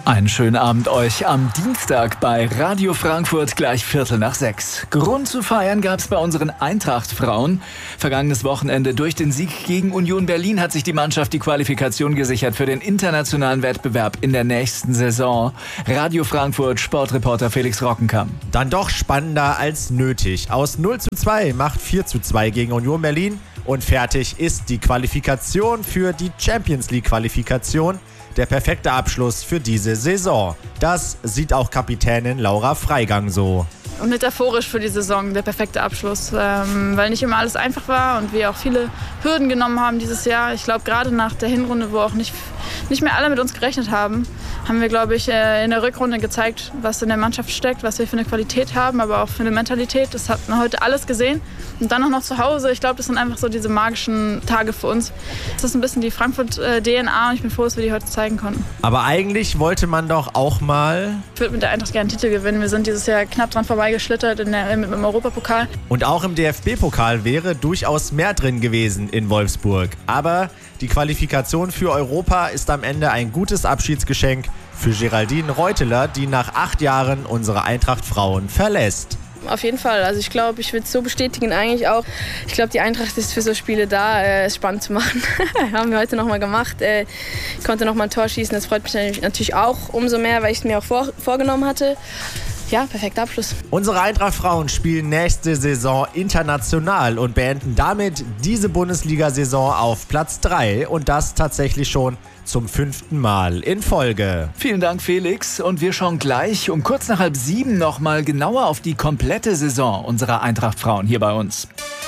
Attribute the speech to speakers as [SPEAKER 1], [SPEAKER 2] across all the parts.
[SPEAKER 1] Einen schönen Abend euch am Dienstag bei Radio Frankfurt gleich 5:45. Grund zu feiern gab's bei unseren Eintracht-Frauen. Vergangenes Wochenende durch den Sieg gegen Union Berlin hat sich die Mannschaft die Qualifikation gesichert für den internationalen Wettbewerb in der nächsten Saison. Radio Frankfurt Sportreporter Felix Rockenkamp.
[SPEAKER 2] Dann doch spannender als nötig. Aus 0:2 macht 4:2 gegen Union Berlin und fertig ist die Qualifikation für die Champions League Qualifikation. Der perfekte Abschluss für diese Saison. Das sieht auch Kapitänin Laura Freigang so.
[SPEAKER 3] Und metaphorisch für die Saison der perfekte Abschluss, weil nicht immer alles einfach war und wir auch viele Hürden genommen haben dieses Jahr. Ich glaube, gerade nach der Hinrunde, wo auch nicht mehr alle mit uns gerechnet haben, haben wir, glaube ich, in der Rückrunde gezeigt, was in der Mannschaft steckt, was wir für eine Qualität haben, aber auch für eine Mentalität. Das hat man heute alles gesehen. Und dann auch noch zu Hause. Ich glaube, das sind einfach so diese magischen Tage für uns. Das ist ein bisschen die Frankfurt-DNA und ich bin froh, dass wir die heute zeigen konnten.
[SPEAKER 2] Aber eigentlich wollte man doch auch mal...
[SPEAKER 3] Ich würde mit der Eintracht gerne einen Titel gewinnen. Wir sind dieses Jahr knapp dran vorbeigeschlittert im Europapokal.
[SPEAKER 2] Und auch im DFB-Pokal wäre durchaus mehr drin gewesen in Wolfsburg. Aber die Qualifikation für Europa ist am Ende ein gutes Abschiedsgeschenk für Geraldine Reuteler, die nach 8 Jahren unsere Eintracht-Frauen verlässt.
[SPEAKER 4] Auf jeden Fall. Also ich glaube, ich würde es so bestätigen eigentlich auch. Ich glaube, die Eintracht ist für so Spiele da, es spannend zu machen. Haben wir heute nochmal gemacht. Ich konnte nochmal ein Tor schießen. Das freut mich natürlich auch umso mehr, weil ich es mir auch vorgenommen hatte. Ja, perfekter Abschluss.
[SPEAKER 2] Unsere Eintracht-Frauen spielen nächste Saison international und beenden damit diese Bundesliga-Saison auf Platz 3 und das tatsächlich schon zum 5. Mal in Folge.
[SPEAKER 1] Vielen Dank, Felix. Und wir schauen gleich um kurz nach 6:30 nochmal genauer auf die komplette Saison unserer Eintracht-Frauen hier bei uns.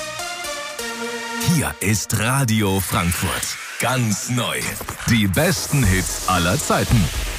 [SPEAKER 5] Hier ist Radio Frankfurt. Ganz neu. Die besten Hits aller Zeiten.